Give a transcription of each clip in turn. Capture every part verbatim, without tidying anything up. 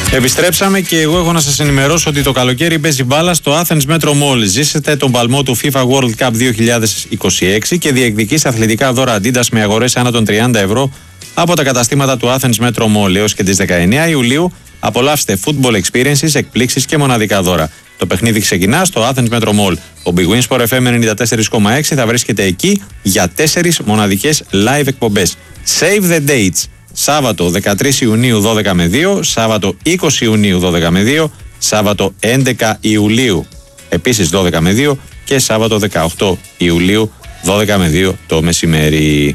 Επιστρέψαμε και εγώ έχω να σας ενημερώσω ότι το καλοκαίρι παίζει μπάλα στο Athens Metro Mall. Ζήσετε τον παλμό του FIFA World Cup δύο χιλιάδες είκοσι έξι και διεκδικήστε αθλητικά δώρα Adidas με αγορές άνω των τριάντα ευρώ από τα καταστήματα του Athens Metro Mall. Έως και τις δεκαεννέα Ιουλίου απολαύστε football experiences, εκπλήξεις και μοναδικά δώρα. Το παιχνίδι ξεκινά στο Athens Metro Mall. Ο Big Win Sport εφ εμ ενενήντα τέσσερα κόμμα έξι θα βρίσκεται εκεί για τέσσερις μοναδικές live εκπομπές. Save the dates. Σάββατο δεκατρείς Ιουνίου δώδεκα με δύο, Σάββατο είκοσι Ιουνίου δώδεκα με δύο, Σάββατο έντεκα Ιουλίου επίσης δώδεκα με δύο και Σάββατο δεκαοκτώ Ιουλίου δώδεκα με δύο το μεσημέρι.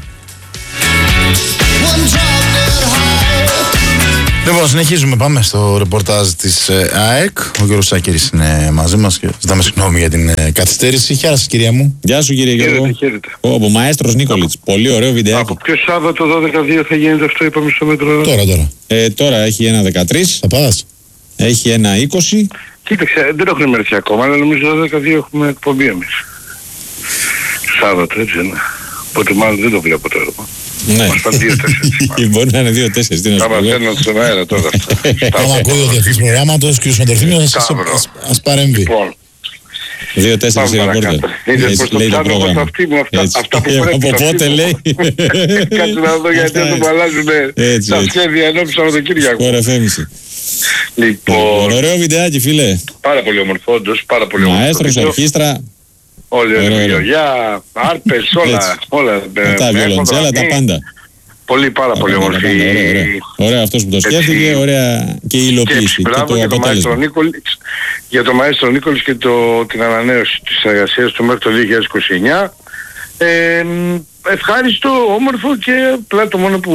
Λοιπόν, συνεχίζουμε. Πάμε στο ρεπορτάζ της ε, ΑΕΚ. Ο Γιώργος Σάκερης είναι μαζί μας και ζητάμε συγγνώμη για την ε, καθυστέρηση. Γεια σας, κυρία μου. Γεια σου, κύριε Γιώργο. Χαίρετε. Ο Μαέστρος Νίκολιτς. Πολύ ωραίο βιντεάκι. Από ποιο Σάββατο δώδεκα δύο θα γίνεται αυτό, είπαμε στο μέτρο. Τώρα, τώρα. Ε, τώρα έχει ένα δεκατρείς. Θα πας. Έχει ένα είκοσι. Κοίταξε, δεν έχουν ενημερωθεί ακόμα, αλλά νομίζω δώδεκα δύο έχουμε εκπομπή εμείς. Σάββατο, έτσι είναι. Οπότε μάλλον δεν το βλέπω το έργο. Ναι. Μας πάνε δύο τέσσερα. Μπορεί να είναι δύο τέσσερα. Τι να σου Θα πω. μαθαίνω στον αέρα τώρα. Άμα ακούει ο διευθυντής προγράμματος, κ. Σαντορφίμιος, ας παρέμβει. δύο τέσσερα σε ρεπόρτερ. Είδες πως το ψάχνω από τα αυτή μου, αυτά που πρέπει. Από πότε λέει. Κάτσε να δω γιατί δεν μου αλλάζουν τα σχέδια ενώπιση Σαββατοκύριακο. Κορεφέμιση. Λοιπόν, ωραίο βιντεάκι, φίλε. πάρα πολύ όμορφο, όντως, πάρα πολύ όμορφο. Μαέστρος, ορχήστρα. Όλοι οι γιογιά, άρπες, όλα. όλα τα βιολοντσέλα, τα πάντα. Πολύ, πάρα πολύ όμορφη. Ωραία αυτός που το σκέφτηκε, ωραία και η υλοποίηση και το αποτέλεσμα. Για τον Μαέστρο Νίκολης και το, την ανανέωση της εργασίας του μέχρι το δύο χιλιάδες είκοσι εννιά. Ε, ευχάριστο, όμορφο και πλά το μόνο που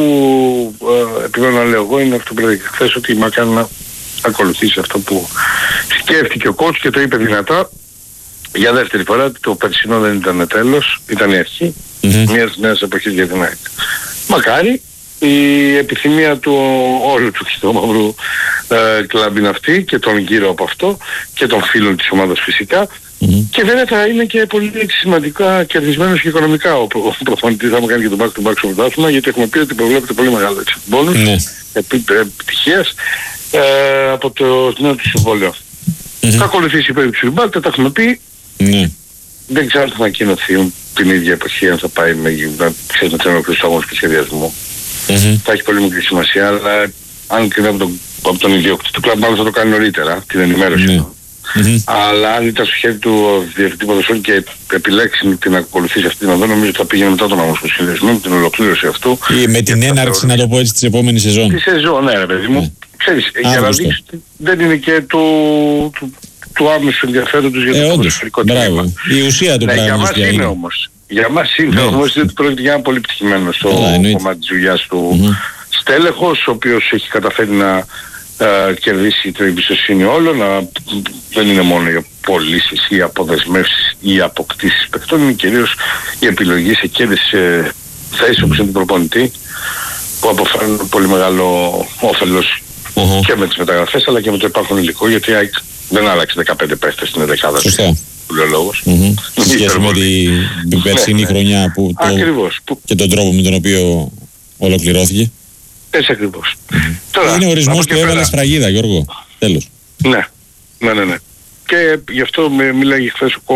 ε, επιμένω να λέω εγώ είναι αυτό που έλεγα χθες, ότι μακάρι να ακολουθήσει αυτό που σκέφτηκε ο coach και το είπε δυνατά για δεύτερη φορά. Το περσινό δεν ήταν τέλος, ήταν η αρχή mm-hmm. μιας νέας εποχής για την ΑΕΚ. Μακάρι η επιθυμία του όλου του χιτομαύρου ε, κλαμπ είναι αυτή και τον γύρω από αυτό και των φίλων της ομάδας φυσικά mm-hmm. και βέβαια θα είναι και πολύ σημαντικά κερδισμένος και οικονομικά ο, ο προπονητής θα μου κάνει και το back to back στο πρωτάθλημα, γιατί έχουμε πει ότι προβλέπεται πολύ μεγάλο έτσι μπόνους mm-hmm. επί, επιτυχίας ε, από το νέο του συμβόλαιο. Mm-hmm. Θα ακολουθήσει η περίπτωση του Μπάλτα, τα έχουμε πει. Mm-hmm. Δεν ξέρω αν θα ανακοινωθεί την ίδια εποχή, αν θα πάει με, να ξέρεις, με τον ολοκληρώσει αγώνες και σχεδιασμό. Mm-hmm. Θα έχει πολύ μικρή σημασία, αλλά αν κρίνει από τον, από τον ιδιοκτήτη του κλαμπ, μάλλον θα το κάνει νωρίτερα, την ενημέρωση. Mm-hmm. Mm-hmm. Αλλά αν ήταν στο χέρι του διευθυντή ποδοσφαίρου και επιλέξει την ακολουθήσει αυτή την οδό, νομίζω ότι θα πήγαινε μετά τον αγώνα σχεδιασμό, με την ολοκλήρωση αυτού. Ή με την έναρξη, να το πω έτσι, της επόμενης σεζόν. Τη σεζόν, ναι, ρε παιδί μου. Mm. Ξέρεις, για να δείξει δεν είναι και το, του, του άμεσου ενδιαφέροντος για το ε, ποδοσφαιρικό τμήμα. Η ουσία του ναι, πράγματος για μας είναι όμως. Για μας είναι ναι. όμως, διότι πρόκειται για ένα πολύ πτυχημένο στο Έλα, κομμάτι της δουλειάς του mm-hmm. στέλεχος, ο οποίος έχει καταφέρει να uh, κερδίσει την εμπιστοσύνη όλων, να, δεν είναι μόνο οι πωλήσεις ή αποδεσμεύσεις ή αποκτήσεις παιχτών, είναι κυρίως η επιλογή σε κέρδιση uh, θέσεις όπως είναι του προπονητή, που αποφέρουν πολύ μεγάλο όφελος uh-huh. και με τις μεταγραφές αλλά και με το υπάρχον υλικό, γιατί δεν άλλαξε δεκαπέντε παίχτες στην δεκάδα. Σωστά. Που λέει ο λόγος. Σε σχέση με την περσινή χρονιά που το... Ακριβώς. και τον τρόπο με τον οποίο ολοκληρώθηκε. Έτσι ακριβώς. Mm-hmm. Τώρα, είναι ο ορισμός του έβαλε σφραγίδα, Γιώργο. Τέλος. Ναι, ναι, ναι, ναι. Και γι' αυτό με μιλάει χθες ο,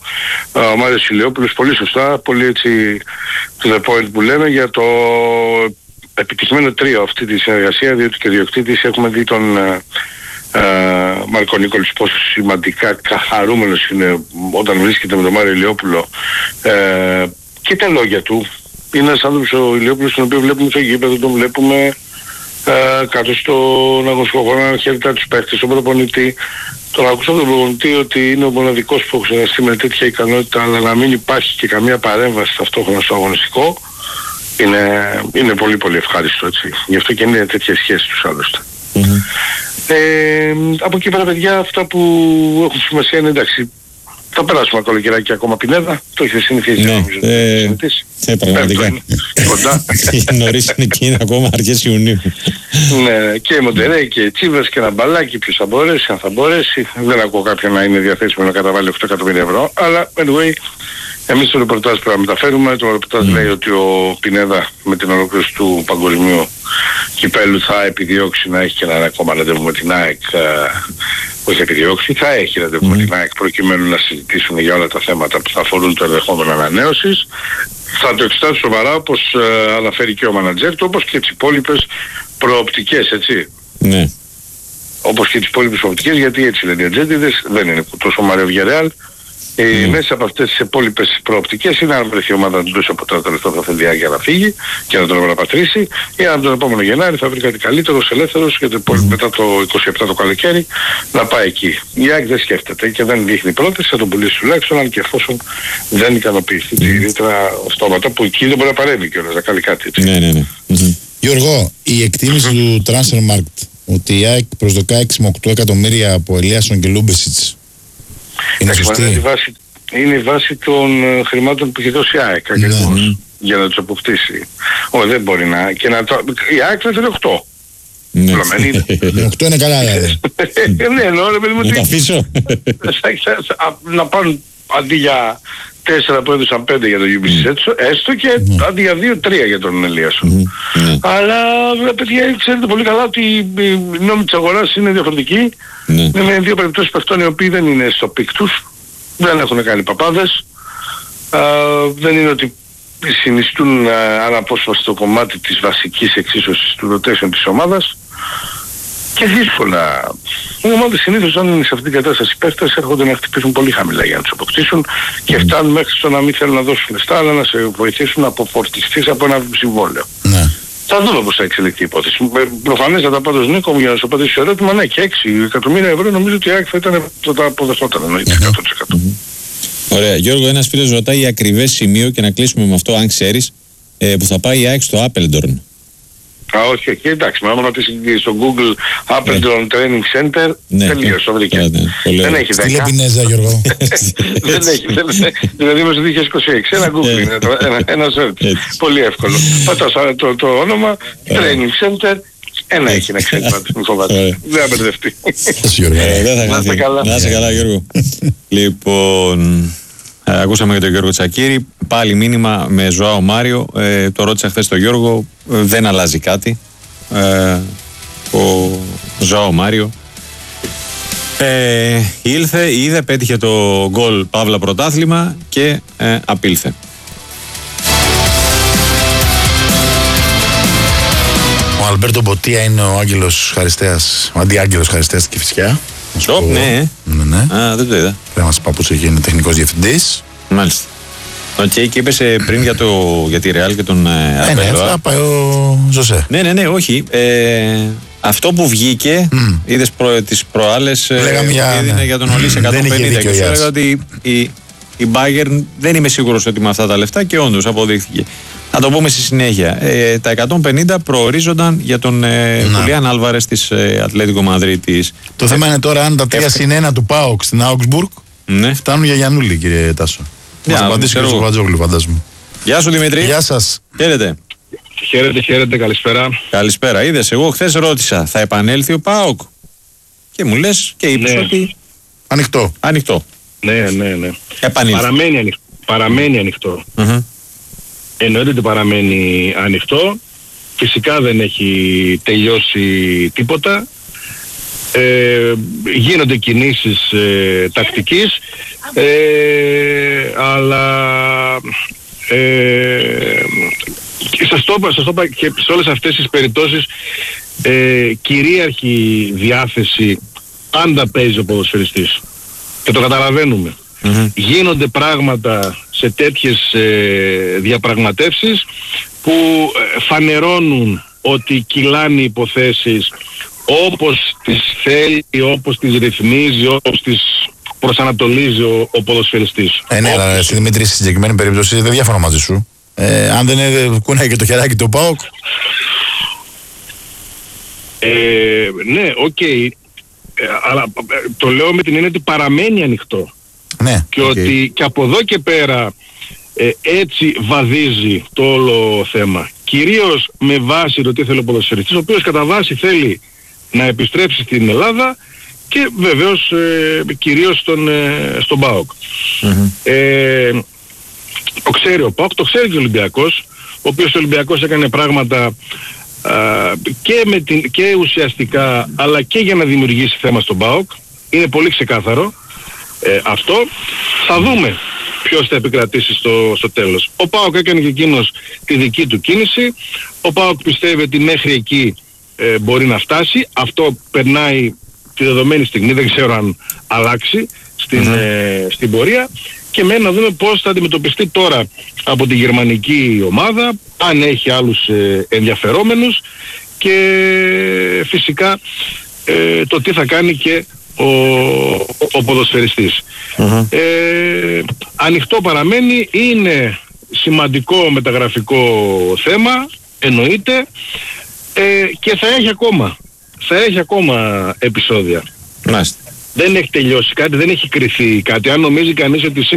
ο Μάριος Ηλιόπουλος πολύ σωστά, πολύ έτσι to the point που λέμε για το επιτυχημένο τρίο αυτή τη συνεργασία, διότι και ο διοκτήτης έχουμε δει τον uh, Μάρκο Νίκολης πόσο σημαντικά χαρούμενος είναι όταν βρίσκεται με τον Μάριο Ηλιόπουλο uh, και τα λόγια του. Είναι ένας άνθρωπος ο Ηλιόπουλος τον οποίο βλέπουμε στο γήπεδο, τον βλέπουμε uh, κάτω στον αγωνιστικό χώρο να χαιρετά τους παίκτες, τον προπονητή. Τον ακούσαμε τον προπονητή ότι είναι ο μοναδικός που έχω συνεργαστεί με τέτοια ικανότητα, αλλά να μην υπάρχει και καμία παρέμβαση ταυτόχρονα στο αγωνιστικό, είναι, είναι πολύ πολύ ευχάριστο έτσι. Γι' αυτό και είναι τέτοιες σχέσεις τους άλλωστε. Mm-hmm. Ε, από εκεί πέρα παιδιά, αυτά που έχουν σημασία είναι εντάξει. Θα περάσουμε καλοκαιράκι ακόμα Πινέδα, το έχετε συνηθίσει ναι, νομίζω. Ε, ε, πραγματικά. Κοντά. Νωρίς είναι εκεί ακόμα αρχές Ιουνίου. Ναι, και η Μοντερέι και η Τσίβας και ένα μπαλάκι, ποιος θα μπορέσει, αν θα μπορέσει. Δεν ακούω κάποιον να είναι διαθέσιμο να καταβάλει οκτώ εκατομμύρια ευρώ, αλλά anyway, Εμείς το ρεπορτάζ πρέπει να μεταφέρουμε. Το ρεπορτάζ mm. λέει ότι ο Πινέδα με την ολοκλήρωση του παγκοσμίου κυπέλου θα επιδιώξει να έχει και ένα ακόμα ραντεβού με την ΑΕΚ. Όχι επιδιώξει, θα έχει ραντεβού mm. με την ΑΕΚ προκειμένου να συζητήσουν για όλα τα θέματα που θα αφορούν το ενδεχόμενο ανανέωσης. Θα το εξετάσει σοβαρά, όπως ε, αναφέρει και ο μανατζέρ του, όπως και τις υπόλοιπες προοπτικές, έτσι. Ναι. Όπως και τις υπόλοιπες προοπτικές, γιατί έτσι λένε οι ατζέντιδες, δεν είναι τόσο Μάριο Βιαρεάλ. Ε, mm. Μέσα από αυτές τις υπόλοιπες προοπτικές είναι αν βρεθεί η ομάδα να του δώσει από τώρα το λεπτό θα θέλει για να φύγει και να τον επαναπατρίσει, ή αν τον επόμενο Γενάρη θα βρει κάτι καλύτερος, ελεύθερος και το, mm. μετά το είκοσι επτά το καλοκαίρι να πάει εκεί. Η ΑΕΚ δεν σκέφτεται και δεν δείχνει πρόταση, θα τον πουλήσει τουλάχιστον, αν και εφόσον δεν ικανοποιηθεί mm. ιδιαίτερα αυτόματα που εκεί δεν μπορεί να παρέμβει κιόλας, να κάνει κάτι έτσι. Ναι, ναι, ναι. Mm-hmm. Γιώργο, η εκτίμηση του Transfermarkt ότι η ΑΕΚ προσδοκά έξι με οκτώ εκατομμύρια από Ελίασον και Λούμπεσιτς είναι σωστή? Είναι η βάση, είναι η βάση των uh, χρημάτων που έχει δώσει η ΑΕΚ ακριβώς, mm-hmm. για να τους αποκτήσει. Όχι, δεν μπορεί να... Και να το, η ΑΕΚ θα θέλει οκτώ. Ναι. οκτώ είναι καλά δηλαδή. Ναι, εννοώ ρε παιδί μου ότι... Να τα αφήσω. Να πάρουν αντί για τέσσερα που έδωσαν πέντε για το γιου μπι σι έστω και mm. αντί για δύο τρία για τον Ελίασον. Mm. Mm. Αλλά παιδιά ξέρετε πολύ καλά ότι οι νόμοι της αγοράς είναι διαφορετικοί. Mm. Είναι δύο περιπτώσεις παιχτών οι οποίοι δεν είναι στο πικ τους, δεν έχουν κάνει παπάδες, α, δεν είναι ότι συνιστούν αναπόσπαστο κομμάτι της βασικής εξίσωσης του rotation της ομάδας. Και δύσκολα. Οι ομάδες συνήθως αν είναι σε αυτήν την κατάσταση παίχτες έρχονται να χτυπήσουν πολύ χαμηλά για να τους αποκτήσουν και φτάνουν μέχρι στο να μην θέλουν να δώσουν λεφτά αλλά να σε βοηθήσουν να αποφορτιστείς από ένα συμβόλαιο. Ναι. Θα δούμε πώς θα εξελιχθεί η υπόθεση. Προφανέστατα πάντως Νίκο μου για να σου απαντήσω το ερώτημα, ναι και έξι εκατομμύρια ευρώ νομίζω ότι η ΑΕΚ θα ήταν θα τα αποδεχόταν εννοείται εκατό τοις εκατό. Mm-hmm. Ωραία. Γιώργο, ένας φίλος ρωτάει ακριβές σημείο και να κλείσουμε με αυτό αν ξέρεις ε, που θα πάει η ΑΕΚ στο Apeldoorn. Α, όχι, όχι, εντάξει, μα άμα στο Google Apeldoorn Training Center, ναι, τελείως, το βρήκε. Ναι, δεν έχει δέκα. Τι λέει Πινέζα, Γιώργο. Δεν έχει, δηλαδή μέσα στο δύο χιλιάδες είκοσι έξι, ένα Google είναι, ένα, ένα search, πολύ εύκολο. Πατάς το, το όνομα, Training Center, ένα έχει να ξέρει πάντως, μην φοβάται. Δεν θα μπερδευτεί. Να είστε καλά. Να είστε καλά, Γιώργο. Λοιπόν... Ε, ακούσαμε για τον Γιώργο Τσακίρη. Πάλι μήνυμα με Ζωάο Μάριο. Ε, το ρώτησα χθες τον Γιώργο. Ε, δεν αλλάζει κάτι. Ε, ο Ζωάο Μάριο ε, ήλθε, είδε, πέτυχε το γκολ Παύλα πρωτάθλημα και ε, απήλθε. Ο Αλμπέρτο Μποτία είναι ο Άγγελος Χαριστέας, ο αντιάγγελος Χαριστέας και Κηφισιά. Σοπ, ναι. Ναι, ναι. Α, δεν το είδα. Πρέπει να σας παππούς εκεί είναι τεχνικός διευθυντής. Μάλιστα. Οκ, okay, και είπες πριν για, το, για τη Ρεάλ και τον ε, ναι, θα πάει ο Ζωσέ. Ναι, ναι, ναι, όχι. Ε, αυτό που βγήκε, mm. είδες προ, τις προάλλες, λέγαμε για, έδινε ναι. για τον Ολύς εκατόν πενήντα και σου έλεγα ότι η, η Bayern δεν είμαι σίγουρος ότι με αυτά τα λεφτά και όντως αποδείχθηκε. Θα το πούμε στη συνέχεια. Ε, τα εκατόν πενήντα προορίζονταν για τον Χουλιάν Άλβαρες της ε, Ατλέτικο Μαδρίτης. Το θέμα είναι τώρα αν τα τρία συν ένα του ΠΑΟΚ στην Augsburg ναι. φτάνουν για Γιαννούλη, κύριε Τάσο. Θα μας απαντήσει και ο Βατζόγλου, φαντάζομαι. Γεια σου Δημήτρη. Γεια σας. Χαίρετε. Χαίρετε, χαίρετε, καλησπέρα. Καλησπέρα. Είδες, εγώ χθες ρώτησα, θα επανέλθει ο ΠΑΟΚ? Και μου λες και είπες ναι. ότι... Ανοιχτό. Ανοιχτό. Ναι, ναι, ναι. Επανήλθε. Παραμένει ανοιχτό. Παραμένει ανοιχτό. Mm-hmm. Εννοείται ότι παραμένει ανοιχτό. Φυσικά δεν έχει τελειώσει τίποτα. Ε, γίνονται κινήσεις ε, τακτικής ε, αλλά ε, σας το είπα, σας το είπα και σε όλες αυτές τις περιπτώσεις ε, κυρίαρχη διάθεση πάντα παίζει ο ποδοσφαιριστής και το καταλαβαίνουμε. Mm-hmm. Γίνονται πράγματα σε τέτοιες ε, διαπραγματεύσεις που ε, φανερώνουν ότι κυλάνε υποθέσεις όπως τις θέλει, όπως τις ρυθμίζει, όπως τις προσανατολίζει ο, ο ποδοσφαιριστής. Ε, ναι, αλλά στη Δημήτρη, στη συγκεκριμένη περίπτωση δεν διαφωνώ μαζί σου. Ε, αν δεν είναι κουνάει και το χεράκι του ΠΑΟΚ. Ε, ναι, οκ. Okay. Ε, αλλά το λέω με την έννοια ότι παραμένει ανοιχτό. Ναι, και okay. ότι και από εδώ και πέρα ε, έτσι βαδίζει το όλο θέμα. Κυρίως με βάση το τι θέλει ο ποδοσφαιριστής, ο οποίος κατά βάση θέλει να επιστρέψει στην Ελλάδα και βεβαίως ε, κυρίως στον, ε, στον ΠΑΟΚ. Mm-hmm. Ε, Το ξέρει ο ΠΑΟΚ, το ξέρει και ο Ολυμπιακός, ο οποίος ο Ολυμπιακός έκανε πράγματα α, και, με την, και ουσιαστικά, αλλά και για να δημιουργήσει θέμα στον ΠΑΟΚ. Είναι πολύ ξεκάθαρο ε, αυτό. Θα δούμε ποιος θα επικρατήσει στο, στο τέλος. Ο ΠΑΟΚ έκανε και εκείνος τη δική του κίνηση. Ο ΠΑΟΚ πιστεύει ότι μέχρι εκεί ε, μπορεί να φτάσει. Αυτό περνάει τη δεδομένη στιγμή, δεν ξέρω αν αλλάξει στην, mm-hmm. ε, στην πορεία. Και μένει να δούμε πώς θα αντιμετωπιστεί τώρα από τη γερμανική ομάδα, αν έχει άλλους ε, ενδιαφερόμενους και φυσικά ε, το τι θα κάνει και ο, ο, ο ποδοσφαιριστής. Mm-hmm. Ε, ανοιχτό παραμένει, είναι σημαντικό μεταγραφικό θέμα, εννοείται, ε, και θα έχει ακόμα, θα έχει ακόμα επεισόδια. Μάλιστα. Δεν έχει τελειώσει κάτι, δεν έχει κρυθεί κάτι. Αν νομίζει κανείς ότι